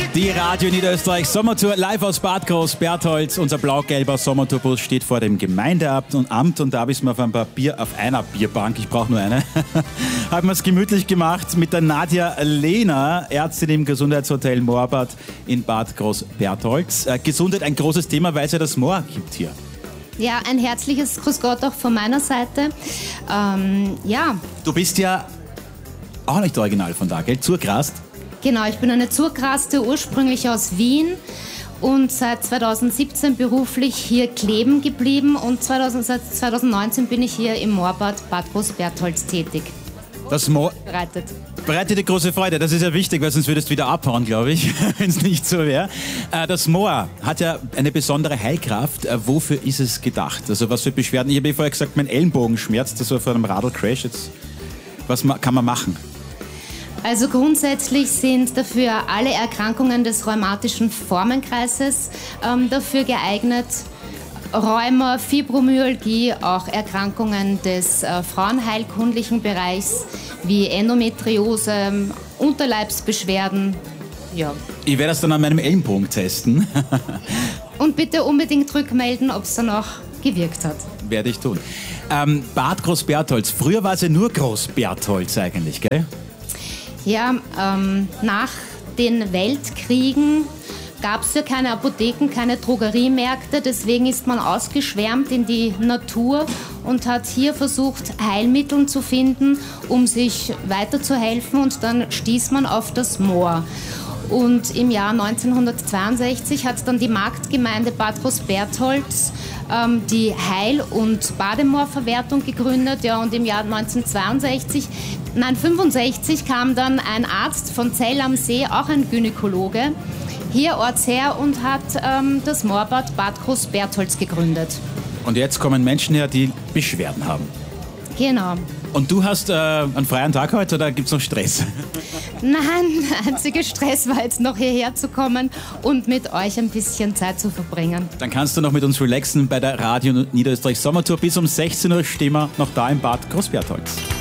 Die Radio Niederösterreich Sommertour live aus Bad Großbertholz. Unser blau-gelber Sommertourbus steht vor dem Gemeindeamt und da habe ich mir auf einer Bierbank, ich brauche nur eine, haben wir es gemütlich gemacht mit der Nadja Lehner, Ärztin im Gesundheitshotel Moorbad in Bad Großbertholz. Gesundheit, ein großes Thema, weil es ja das Moor gibt hier. Ja, ein herzliches Grüß Gott auch von meiner Seite. Du bist ja auch nicht original von da, gell? Zurgrast. Genau, ich bin eine Zurgraste, ursprünglich aus Wien und seit 2017 beruflich hier kleben geblieben und seit 2019 bin ich hier im Moorbad Bad Großbertholz tätig. Das Moor bereitet dir große Freude, das ist ja wichtig, weil sonst würdest du wieder abhauen, glaube ich, wenn es nicht so wäre. Das Moor hat ja eine besondere Heilkraft. Wofür ist es gedacht? Also was für Beschwerden? Ich habe vorher gesagt, mein Ellenbogen schmerzt, das war vor einem Radlcrash. Jetzt, was kann man machen? Also grundsätzlich sind dafür alle Erkrankungen des rheumatischen Formenkreises dafür geeignet. Rheuma, Fibromyalgie, auch Erkrankungen des frauenheilkundlichen Bereichs wie Endometriose, Unterleibsbeschwerden. Ja. Ich werde das dann an meinem Ellenbogen testen. Und bitte unbedingt rückmelden, ob es dann auch gewirkt hat. Werde ich tun. Bad Großbertholz, früher war es ja nur Großbertholz eigentlich, gell? Ja, nach den Weltkriegen gab es ja keine Apotheken, keine Drogeriemärkte. Deswegen ist man ausgeschwärmt in die Natur und hat hier versucht, Heilmittel zu finden, um sich weiterzuhelfen. Und dann stieß man auf das Moor. Und im Jahr 1962 hat dann die Marktgemeinde Bad Großbertholz die Heil- und Bademoorverwertung gegründet. Ja, und im Jahr 1965 kam dann ein Arzt von Zell am See, auch ein Gynäkologe, hier ortsher und hat das Moorbad Bad Großbertholz gegründet. Und jetzt kommen Menschen her, die Beschwerden haben. Genau. Und du hast einen freien Tag heute oder gibt es noch Stress? Nein, der einzige Stress war jetzt noch hierher zu kommen und mit euch ein bisschen Zeit zu verbringen. Dann kannst du noch mit uns relaxen bei der Radio Niederösterreich Sommertour. Bis um 16 Uhr stehen wir noch da im Bad Großbertholz.